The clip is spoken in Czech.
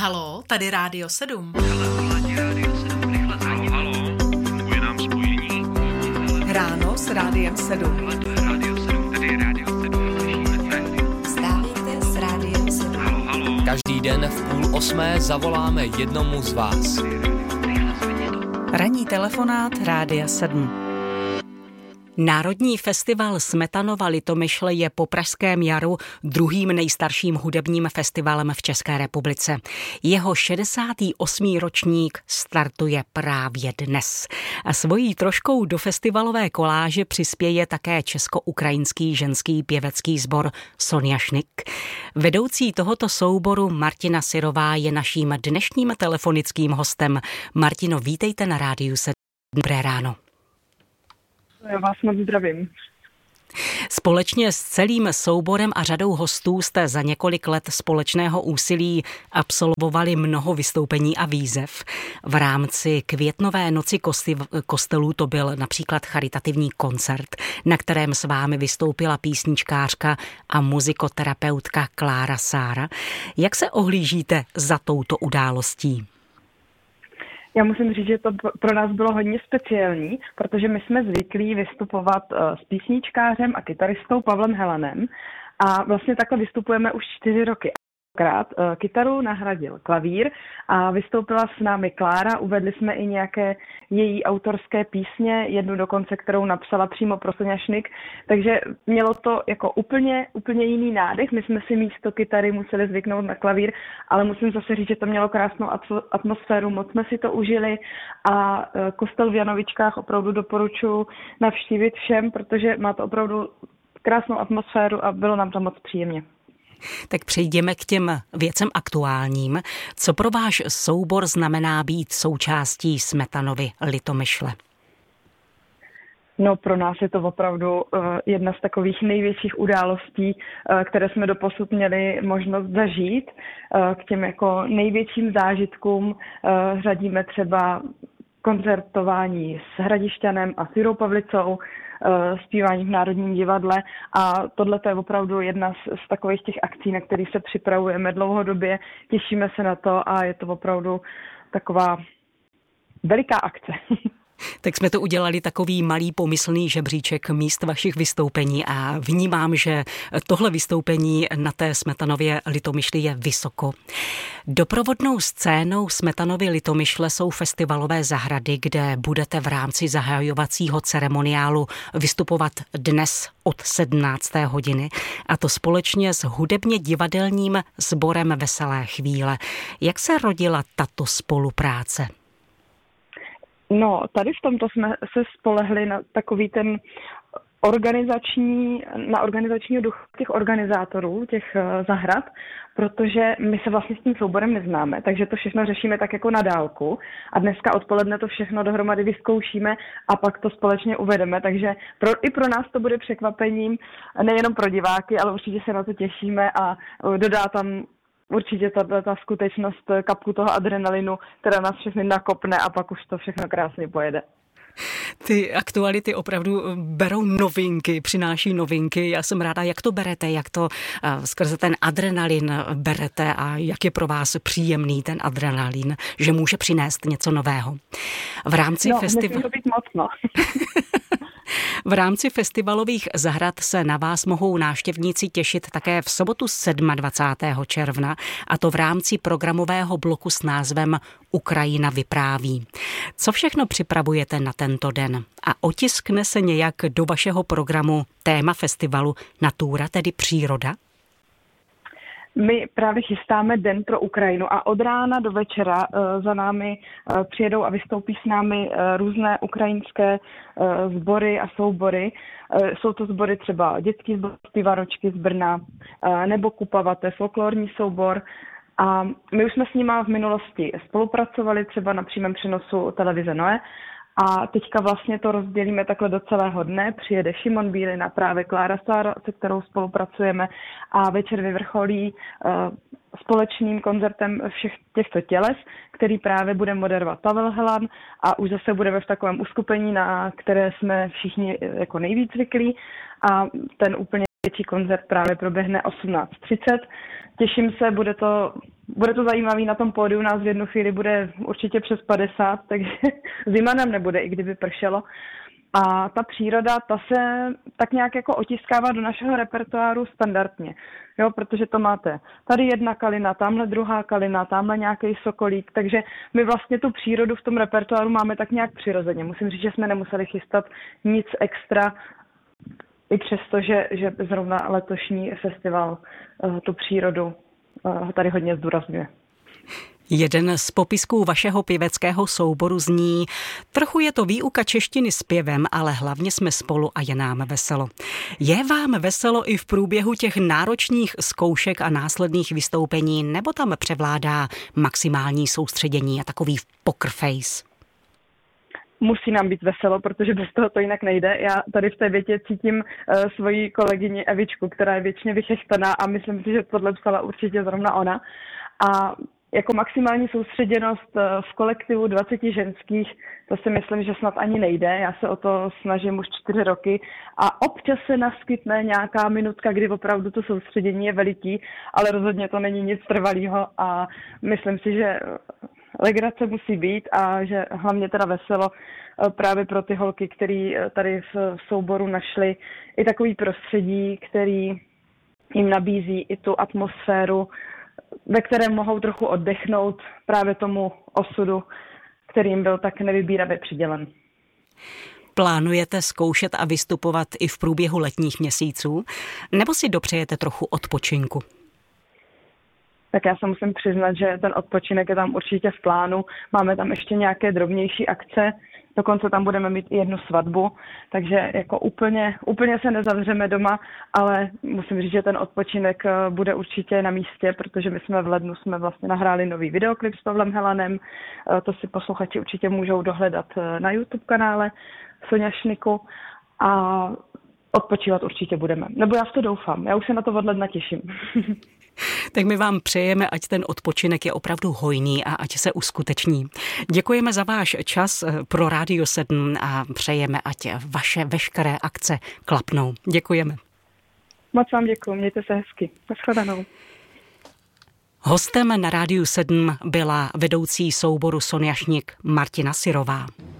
Haló, tady Rádio 7. Haló, funguje nám spojení. Ráno s Rádiem 7. Rádio 7, tady Rádio 7, slyšíme se. Vstávejte s Rádiem 7. Haló. Každý den v 7:30 zavoláme jednomu z vás. Ranní telefonát Rádia 7. Národní festival Smetanova Litomyšle je po Pražském jaru druhým nejstarším hudebním festivalem v České republice. Jeho 68. ročník startuje právě dnes. A svojí troškou do festivalové koláže přispěje také česko-ukrajinský ženský pěvecký sbor Sonja Šnik. Vedoucí tohoto souboru Martina Syrová je naším dnešním telefonickým hostem. Martino, vítejte na Rádiu 7. Dobré ráno. Já vás moc zdravím. Společně s celým souborem a řadou hostů jste za několik let společného úsilí absolvovali mnoho vystoupení a výzev. V rámci Květnové noci kostelů to byl například charitativní koncert, na kterém s vámi vystoupila písničkářka a muzikoterapeutka Klára Sára. Jak se ohlížíte za touto událostí? Já musím říct, že to pro nás bylo hodně speciální, protože my jsme zvyklí vystupovat s písničkářem a kytaristou Pavlem Helanem a vlastně takhle vystupujeme už 4 roky. Kytaru nahradil klavír a vystoupila s námi Klára, uvedli jsme i nějaké její autorské písně, jednu dokonce, kterou napsala přímo pro Sonja Šnik, takže mělo to jako úplně jiný nádech, my jsme si místo kytary museli zvyknout na klavír, ale musím zase říct, že to mělo krásnou atmosféru, moc jsme si to užili a kostel v Janovičkách opravdu doporučuji navštívit všem, protože má to opravdu krásnou atmosféru a bylo nám to moc příjemně. Tak přejdeme k těm věcem aktuálním. Co pro váš soubor znamená být součástí Smetanovy Litomyšle? No, pro nás je to opravdu jedna z takových největších událostí, které jsme doposud měli možnost zažít. K těm jako největším zážitkům řadíme třeba koncertování s Hradišťanem a s Jirou Pavlicou, zpívání v Národním divadle a tohle je opravdu jedna z takových těch akcí, na které se připravujeme dlouhodobě, těšíme se na to a je to opravdu taková veliká akce. Tak jsme to udělali takový malý pomyslný žebříček míst vašich vystoupení a vnímám, že tohle vystoupení na té Smetanově Litomyšli je vysoko. Doprovodnou scénou Smetanovy Litomyšle jsou festivalové zahrady, kde budete v rámci zahajovacího ceremoniálu vystupovat dnes od 17. hodiny a to společně s hudebně divadelním sborem Veselé chvíle. Jak se rodila tato spolupráce? No, tady v tomto jsme se spolehli na takový ten organizačního duch těch organizátorů, těch zahrad, protože my se vlastně s tím souborem neznáme, takže to všechno řešíme tak jako na dálku a dneska odpoledne to všechno dohromady vyzkoušíme a pak to společně uvedeme, takže i pro nás to bude překvapením, nejenom pro diváky, ale určitě se na to těšíme a dodá tam určitě ta skutečnost kapku toho adrenalinu, která nás všechny nakopne a pak už to všechno krásně pojede. Ty aktuality opravdu berou novinky, přináší novinky. Já jsem ráda, jak to berete, jak to skrze ten adrenalin berete a jak je pro vás příjemný ten adrenalin, že může přinést něco nového. V rámci musím to být moc, no. V rámci festivalových zahrad se na vás mohou návštěvníci těšit také v sobotu 27. června, a to v rámci programového bloku s názvem Ukrajina vypráví. Co všechno připravujete na tento den? A otiskne se nějak do vašeho programu téma festivalu Natura, tedy příroda? My právě chystáme Den pro Ukrajinu a od rána do večera za námi přijedou a vystoupí s námi různé ukrajinské sbory a soubory. Jsou to sbory třeba dětský sbor Zpívaročky z Brna nebo Kupava, to je folklorní soubor. A my už jsme s nimi v minulosti spolupracovali třeba na přímém přenosu televize Noe. A teďka vlastně to rozdělíme takhle do celého dne. Přijede Šimon Bílina, právě Klára Sára, se kterou spolupracujeme a večer vyvrcholí společným koncertem všech těchto těles, který právě bude moderovat Pavel Helan a už zase budeme v takovém uskupení, na které jsme všichni jako nejvíc zvyklí a ten úplně větší koncert právě proběhne 18:30. Těším se, bude to zajímavý, na tom pódiu nás v jednu chvíli bude určitě přes 50, takže zima nám nebude, i kdyby pršelo. A ta příroda, ta se tak nějak jako otiskává do našeho repertoáru standardně, jo, protože to máte tady jedna kalina, tamhle druhá kalina, tamhle nějaký sokolík, takže my vlastně tu přírodu v tom repertoáru máme tak nějak přirozeně. Musím říct, že jsme nemuseli chystat nic extra, i přesto, že zrovna letošní festival tu přírodu tady hodně zdůrazňuje. Jeden z popisků vašeho pěveckého souboru zní: trochu je to výuka češtiny zpěvem, ale hlavně jsme spolu a je nám veselo. Je vám veselo i v průběhu těch náročných zkoušek a následných vystoupení, nebo tam převládá maximální soustředění a takový poker face? Musí nám být veselo, protože bez toho to jinak nejde. Já tady v té větě cítím svoji kolegyni Evičku, která je věčně vychechtaná a myslím si, že tohle psala určitě zrovna ona. A jako maximální soustředěnost v kolektivu 20 ženských, to si myslím, že snad ani nejde. Já se o to snažím už 4 roky a občas se naskytne nějaká minutka, kdy opravdu to soustředění je veliký, ale rozhodně to není nic trvalého a myslím si, že legrace musí být a že hlavně teda veselo právě pro ty holky, který tady v souboru našli i takový prostředí, který jim nabízí i tu atmosféru, ve kterém mohou trochu oddechnout právě tomu osudu, kterým byl tak nevybíravě přidělen. Plánujete zkoušet a vystupovat i v průběhu letních měsíců, nebo si dopřejete trochu odpočinku? Tak já se musím přiznat, že ten odpočinek je tam určitě v plánu. Máme tam ještě nějaké drobnější akce, dokonce tam budeme mít i jednu svatbu, takže jako úplně se nezavřeme doma, ale musím říct, že ten odpočinek bude určitě na místě, protože my jsme v lednu vlastně nahráli nový videoklip s Pavlem Helanem, to si posluchači určitě můžou dohledat na YouTube kanále Soňa Šniku a odpočívat určitě budeme. Nebo já v to doufám, já už se na to od ledna těším. Tak my vám přejeme, ať ten odpočinek je opravdu hojný a ať se uskuteční. Děkujeme za váš čas pro Rádio 7 a přejeme, ať vaše veškeré akce klapnou. Děkujeme. Moc vám děkuji, mějte se hezky. Nashledanou. Hostem na Rádiu 7 byla vedoucí souboru Soňa Šnik Martina Syrová.